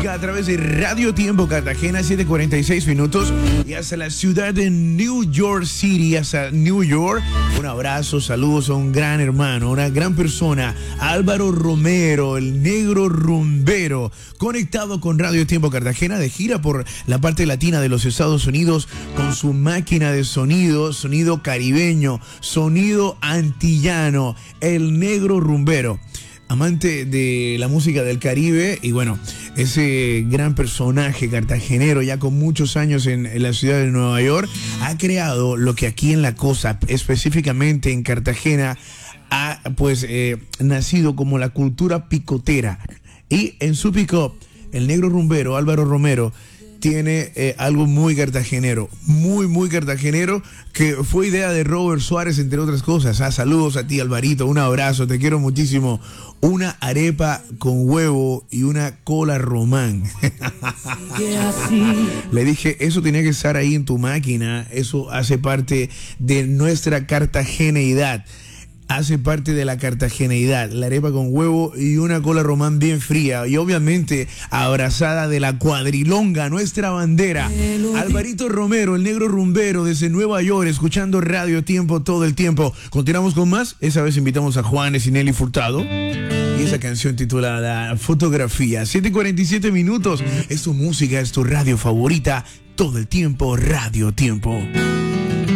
música a través de Radio Tiempo Cartagena, 7:46 minutos, y hasta la ciudad de New York City, hasta New York. Un abrazo, saludos a un gran hermano, una gran persona, Álvaro Romero, el negro rumbero, conectado con Radio Tiempo Cartagena, de gira por la parte latina de los Estados Unidos con su máquina de sonido, sonido caribeño, sonido antillano, el negro rumbero. Amante de la música del Caribe y bueno, ese gran personaje cartagenero ya con muchos años en la ciudad de Nueva York, ha creado lo que aquí en la costa, específicamente en Cartagena, ha nacido como la cultura picotera. Y en su pick-up, el negro rumbero Álvaro Romero tiene algo muy cartagenero, muy cartagenero, que fue idea de Robert Suárez, entre otras cosas. Saludos a ti, Alvarito, un abrazo, te quiero muchísimo. Una arepa con huevo y una cola román. Le dije, eso tenía que estar ahí en tu máquina, eso hace parte de nuestra cartageneidad. Hace parte de la cartageneidad, la arepa con huevo y una cola román bien fría y obviamente abrazada de la cuadrilonga, nuestra bandera. Alvarito Romero, el negro rumbero desde Nueva York, escuchando Radio Tiempo todo el tiempo. Continuamos con más, esa vez invitamos a Juanes y Nelly Furtado y esa canción titulada Fotografía. 7:47 minutos, es tu música, es tu radio favorita, todo el tiempo, Radio Tiempo.